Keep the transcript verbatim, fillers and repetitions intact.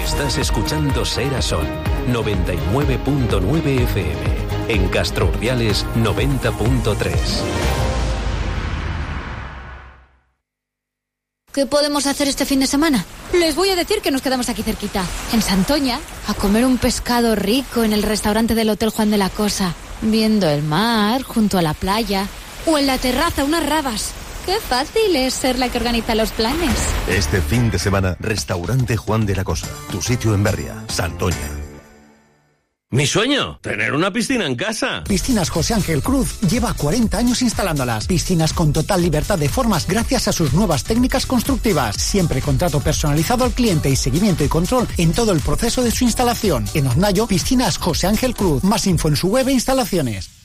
Estás escuchando Ser a Sol, noventa y nueve punto nueve F M. En Castro Urdiales, noventa punto tres. ¿Qué podemos hacer este fin de semana? Les voy a decir que nos quedamos aquí cerquita, en Santoña, a comer un pescado rico en el restaurante del Hotel Juan de la Cosa, viendo el mar junto a la playa, o en la terraza unas rabas. Qué fácil es ser la que organiza los planes. Este fin de semana, Restaurante Juan de la Cosa, tu sitio en Berria, Santoña. Mi sueño, tener una piscina en casa. Piscinas José Ángel Cruz lleva cuarenta años instalándolas. Piscinas con total libertad de formas gracias a sus nuevas técnicas constructivas. Siempre con trato personalizado al cliente y seguimiento y control en todo el proceso de su instalación. En Hornayo, Piscinas José Ángel Cruz. Más info en su web e instalaciones.